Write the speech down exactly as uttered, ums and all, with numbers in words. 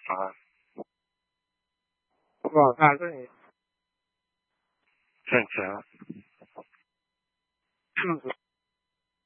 啊， 不好看，这里正常。 嗯